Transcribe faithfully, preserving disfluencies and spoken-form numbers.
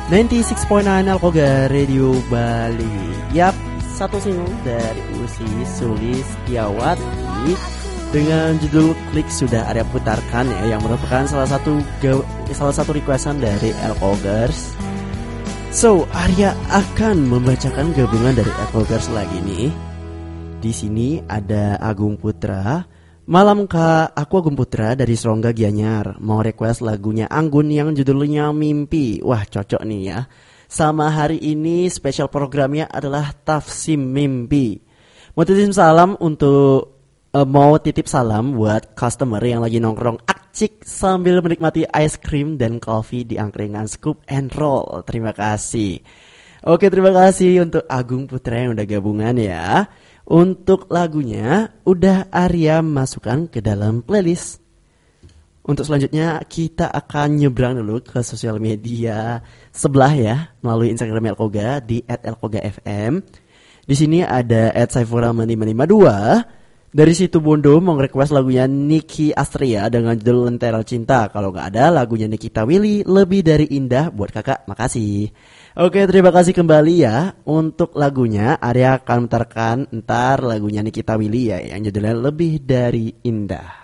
sembilan puluh enam koma sembilan Alkoga Radio Bali. Yap, satu single dari Usi Sulistiawati dengan judul Klik sudah Arya putarkan ya, yang merupakan salah satu salah satu requestan dari Alkogers. So, Arya akan membacakan gabungan dari Alkogers lagi nih. Di sini ada Agung Putra. Malam Kak, aku Agung Putra dari Serongga Gianyar. Mau request lagunya Anggun yang judulnya Mimpi. Wah, cocok nih ya. Sama hari ini spesial programnya adalah Tafsim Mimpi. Mau titip salam untuk uh, mau titip salam buat customer yang lagi nongkrong akcik sambil menikmati ice cream dan coffee di angkringan Scoop and Roll. Terima kasih. Oke, terima kasih untuk Agung Putra yang udah gabungan ya. Untuk lagunya udah Arya masukkan ke dalam playlist. Untuk selanjutnya kita akan nyebrang dulu ke sosial media sebelah ya, melalui Instagram Alkoga di et elkoga f m. Di sini ada et saifurrahman lima lima dua. Dari situ Bondo mau request lagunya Niki Astria dengan judul Lentera Cinta. Kalau nggak ada lagunya Nikita Willy Lebih Dari Indah buat kakak, makasih. Oke, terima kasih kembali ya. Untuk lagunya Arya akan memutarkan entar lagunya Nikita Willy ya, yang judulnya Lebih Dari Indah.